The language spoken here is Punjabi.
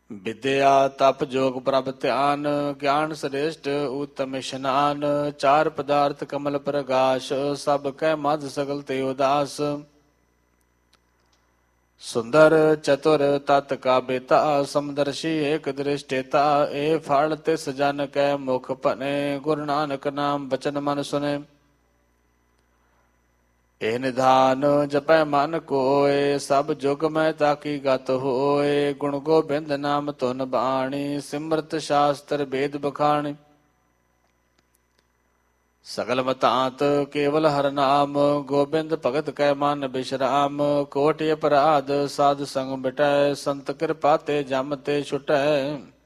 ਵਿਦਿਆ ਤਪ ਜੋਗ ਪ੍ਰਭ ਧਿਆਨ, ਗਿਆਨ ਸ੍ਰੇਸ਼ਟ ਉਤਮ ਇਸ਼ਨਾਨ। ਚਾਰ ਪਦਾਰਥ ਕਮਲ ਪ੍ਰਗਾਸ਼, ਸਭ ਕੈ ਮਧ ਸਗਲ ਤੇ ਉਦਾਸ। ਸੁੰਦਰ ਚਤੁਰ ਤਤ ਕਾ ਬੇਤਾ, ਸਮਦਰਸ਼ੀ ਏਕ ਦ੍ਰਿਸ਼ਟੇਤਾ। ਇਹ ਫਲ ਤਿਸ ਜਨ ਕੈ ਮੁਖ ਭਨੇ, ਗੁਰੂ ਨਾਨਕ ਨਾਮ ਬਚਨ ਮਨ ਸੁਨੇ। ਇਹ ਨਿਧਾਨ ਜਪੈ ਮਨ ਕੋਇ, ਸਭ ਜੁਗ ਮੈਂ ਤਾਕੀ ਗਤ ਹੋਏ। ਗੁਣ ਗੋਬਿੰਦ ਨਾਮ ਧੁਨ ਬਾਣੀ, ਸਿਮਰਤ ਸ਼ਾਸਤਰ ਵੇਦ ਬਖਾਣੀ। ਸਗਲ ਮਤਾਂਤ ਕੇਵਲ ਹਰਿ ਨਾਮ, ਗੋਬਿੰਦ ਭਗਤ ਕੈ ਮਨ ਬਿਸ਼ਰਾਮ। ਕੋਟਿ ਅਪਰਾਧ ਸਾਧ ਸੰਗ ਮਿਟੈ, ਸੰਤ ਕਿਰਪਾ ਤੇ ਜਮ ਤੇ ਛੁਟੈ।